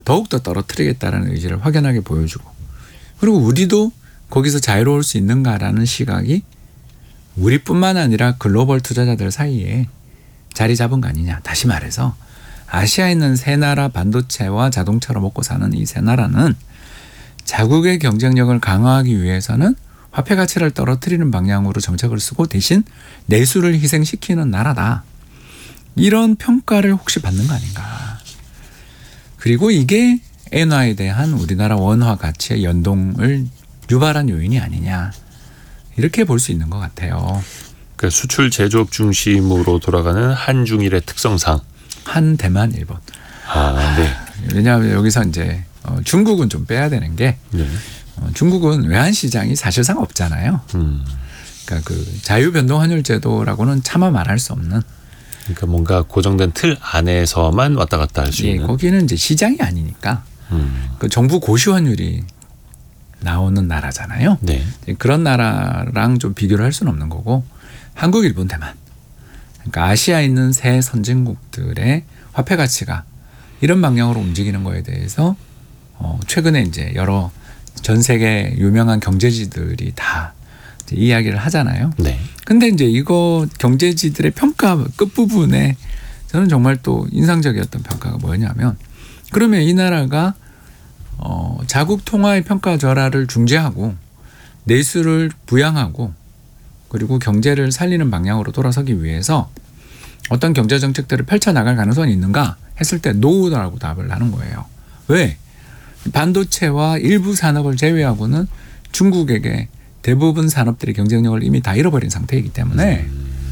더욱더 떨어뜨리겠다는 의지를 확연하게 보여주고, 그리고 우리도 거기서 자유로울 수 있는가라는 시각이 우리뿐만 아니라 글로벌 투자자들 사이에 자리 잡은 거 아니냐. 다시 말해서 아시아에 있는 세 나라 반도체와 자동차로 먹고 사는 이 세 나라는 자국의 경쟁력을 강화하기 위해서는 화폐 가치를 떨어뜨리는 방향으로 정책을 쓰고 대신 내수를 희생시키는 나라다. 이런 평가를 혹시 받는 거 아닌가. 그리고 이게 엔화에 대한 우리나라 원화 가치의 연동을 유발한 요인이 아니냐. 이렇게 볼 수 있는 것 같아요. 그 수출 제조업 중심으로 돌아가는 한중일의 특성상 한, 대만, 일본. 네. 왜냐하면 여기서 이제 중국은 좀 빼야 되는 게 네. 중국은 외환 시장이 사실상 없잖아요. 그러니까 그 자유 변동 환율 제도라고는 차마 말할 수 없는. 그러니까 뭔가 고정된 틀 안에서만 왔다 갔다 할 수 있는. 거기는 이제 시장이 아니니까 그 정부 고시 환율이 나오는 나라잖아요. 네. 그런 나라랑 좀 비교를 할 수는 없는 거고, 한국, 일본, 대만. 그러니까 아시아에 있는 새 선진국들의 화폐 가치가 이런 방향으로 움직이는 거에 대해서 최근에 이제 여러 전 세계 유명한 경제지들이 다 이제 이야기를 하잖아요. 네. 근데 이제 이거 경제지들의 평가 끝부분에 저는 정말 또 인상적이었던 평가가 뭐냐면, 그러면 이 나라가 자국 통화의 평가 절하를 중재하고 내수를 부양하고 그리고 경제를 살리는 방향으로 돌아서기 위해서 어떤 경제 정책들을 펼쳐나갈 가능성이 있는가 했을 때 노라고 답을 하는 거예요. 왜? 반도체와 일부 산업을 제외하고는 중국에게 대부분 산업들의 경쟁력을 이미 다 잃어버린 상태이기 때문에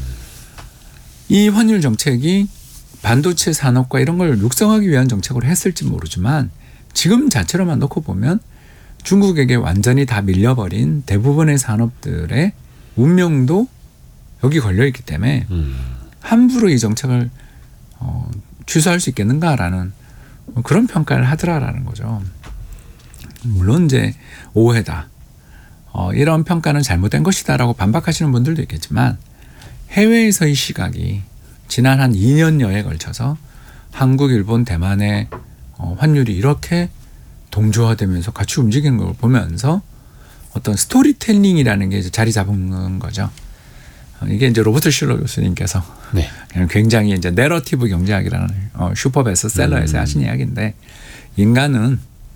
이 환율 정책이 반도체 산업과 이런 걸 육성하기 위한 정책으로 했을지 모르지만 지금 자체로만 놓고 보면 중국에게 완전히 다 밀려버린 대부분의 산업들의 운명도 여기 걸려있기 때문에 함부로 이 정책을 취소할 수 있겠는가라는 그런 평가를 하더라라는 거죠. 물론 이제 오해다. 이런 평가는 잘못된 것이다라고 반박하시는 분들도 있겠지만 해외에서의 시각이 지난 한 2년여에 걸쳐서 한국, 일본, 대만의 환율이 이렇게 동조화되면서 같이 움직이는 걸 보면서 어떤 스토리텔링이라는 게 이제 자리 잡은 거죠. 이게 이제 로버트 슐러 교수님께서 네. 굉장히 이제 내러티브 경제학이라는 슈퍼 베스트셀러에서 하신 이야기인데, 인간은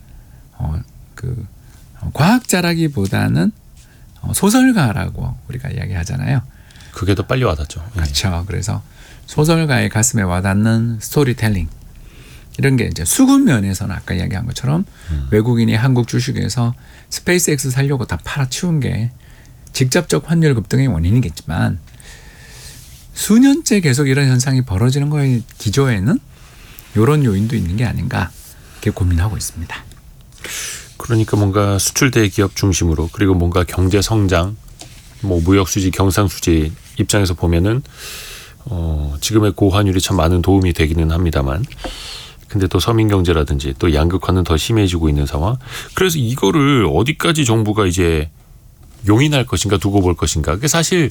그 과학자라기보다는 소설가라고 우리가 이야기하잖아요. 그게 더 빨리 와닿죠. 그렇죠. 그래서 소설가의 가슴에 와닿는 스토리텔링, 이런 게 이제 수급 면에서는 아까 이야기한 것처럼 외국인이 한국 주식에서 스페이스X 살려고 다 팔아치운 게 직접적 환율 급등의 원인이겠지만, 수년째 계속 이런 현상이 벌어지는 거의 기조에는 이런 요인도 있는 게 아닌가 이렇게 고민하고 있습니다. 그러니까 뭔가 수출 대기업 중심으로, 그리고 뭔가 경제 성장, 뭐 무역 수지, 경상 수지 입장에서 보면은 지금의 고환율이 참 많은 도움이 되기는 합니다만, 근데 또 서민 경제라든지 또 양극화는 더 심해지고 있는 상황. 그래서 이거를 어디까지 정부가 이제 용인할 것인가 두고 볼 것인가. 그게 사실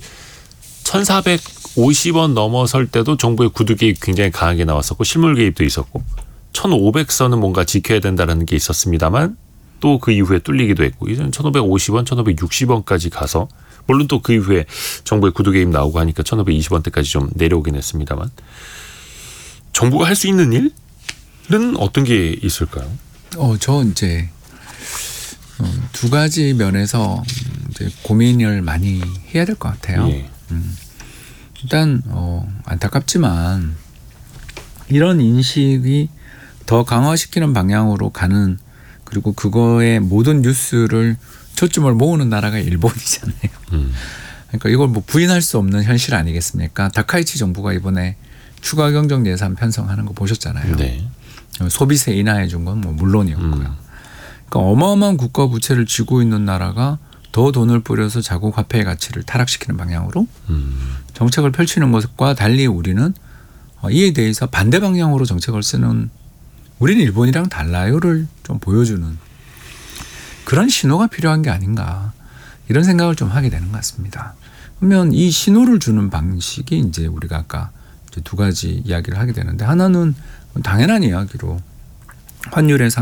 1,450원 넘어설 때도 정부의 구두 개입 굉장히 강하게 나왔었고 실물 개입도 있었고 1,500선은 뭔가 지켜야 된다는 게 있었습니다만 또 그 이후에 뚫리기도 했고 이제는 1,550원, 1,560원까지 가서, 물론 또 그 이후에 정부의 구두 개입 나오고 하니까 1,520원대까지 좀 내려오긴 했습니다만, 정부가 할 수 있는 일은 어떤 게 있을까요? 저 이제 두 가지 면에서 이제 고민을 많이 해야 될 것 같아요. 예. 일단 안타깝지만 이런 인식이 더 강화시키는 방향으로 가는, 그리고 그거에 모든 뉴스를 초점을 모으는 나라가 일본이잖아요. 그러니까 이걸 뭐 부인할 수 없는 현실 아니겠습니까? 다카이치 정부가 이번에 추가 경정 예산 편성하는 거 보셨잖아요. 네. 소비세 인하해 준 건 뭐 물론이었고요. 그러니까 어마어마한 국가 부채를 쥐고 있는 나라가 더 돈을 뿌려서 자국 화폐의 가치를 타락시키는 방향으로 정책을 펼치는 것과 달리 우리는 이에 대해서 반대 방향으로 정책을 쓰는, 우리는 일본이랑 달라요를 좀 보여주는 그런 신호가 필요한 게 아닌가, 이런 생각을 좀 하게 되는 것 같습니다. 그러면 이 신호를 주는 방식이 이제 우리가 아까 이제 두 가지 이야기를 하게 되는데, 하나는 당연한 이야기로 환율의